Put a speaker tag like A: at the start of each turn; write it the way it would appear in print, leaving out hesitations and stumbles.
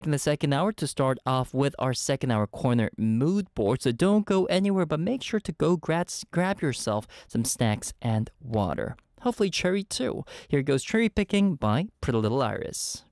A: in the second hour to start off with our second hour corner mood board. So don't go anywhere, but make sure to go grab yourself some snacks and water. Hopefully cherry too. Here goes Cherry Picking by Pretty Little Iris.